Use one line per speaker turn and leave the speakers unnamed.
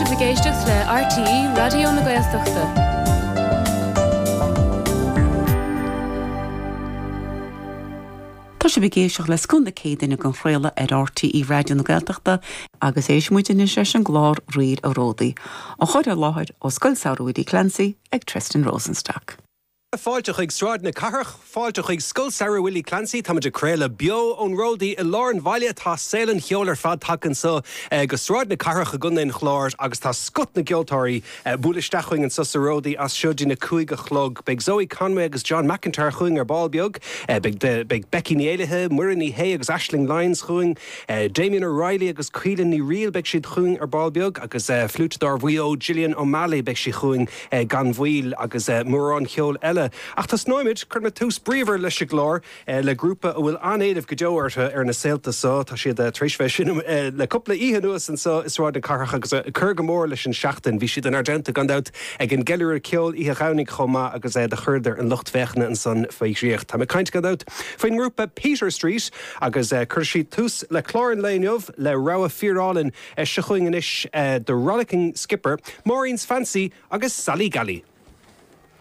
sé bhgéisteach le RTE Radio na Gaeltachta.
Tá sé bhgéisteach le scunda cédaine go chraola ar RTE Radio na Gaeltachta agus éis muidir sé an glár riad a ródaí. Ó chuir a láthir ó Scoil Saoráidí Clancy ag Tristan Rosenstock.
Fáilte chuig Stráid na Cathrach, fáilte chuig Scoil Saoráidí Willie Clancy, tá muidir créile bio ón ródaí I Lauren Bhaile tá saolann cheolar fad tacan sa go Stráid na Cathrach a gunnain chláir agus tá scut na geoltóirí búlaisteach an sa ródaí as siúdí na cuaig a chlog. Beg Zoe Conway agus John McIntyre chuing ar ball beag, beg Becky Nielethe, Muireann Hay agus Aisling Lyons chuing, Damien O'Reilly agus Caolan ní Rial beg siad chuing ar ball beag agus flútadár bhuio Gillian O'Malley beg si chuing gan bhuiil agus mórán cheol eile. Ach tá snáimid chur na tús bríomhar leis a glár le grúpa bhfuil anéadmh go deoirtha ar na saolta sa tá siad tréisbheith sin le coppla ihe nuas an sa is ráid na Cathrach agus chur go mór leis an seachtain bhí siad an argenta gandát ag an geilúir ceol ihe chanig chomá agus de chuirdar an luchtfechna an san faoisríocht. Tá caint gandát faoin grúpa Peter Street agus chur siad tús le chlárin léinmh le rogha fíorálinn se chuing inis the rollicking skipper Maureen's Fancy agus Sally Galley.